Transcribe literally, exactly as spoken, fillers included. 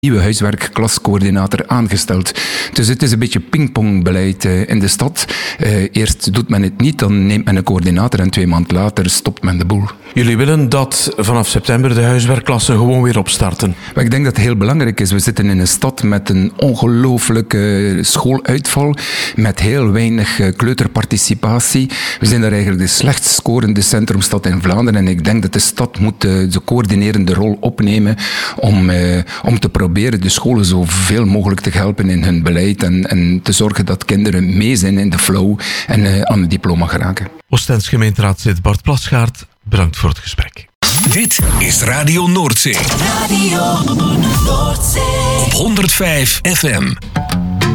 nieuwe huiswerkklascoördinator aangesteld. Dus het is een beetje pingpongbeleid uh, in de stad. Uh, eerst doet men het niet, dan neemt men een coördinator en twee maanden later stopt men de boel. Jullie willen dat vanaf september de huiswerkklassen gewoon weer opstarten? Maar ik denk dat het heel belangrijk is. We zitten in een stad met een ongelooflijke schooluitval, met heel weinig uh, kleuterparticipatie. We zijn daar eigenlijk de slechtst scorende centrumstad in Vlaanderen en ik denk dat de stad moet uh, de coördinerende rol opnemen om, uh, om te proberen de scholen zoveel mogelijk te helpen in hun beleid en, en te zorgen dat kinderen mee zijn in de flow en uh, aan het diploma geraken. Oostends gemeenteraadslid Bart Plasgaard, bedankt voor het gesprek. Dit is Radio Noordzee. Radio Noordzee. Op honderdvijf F M.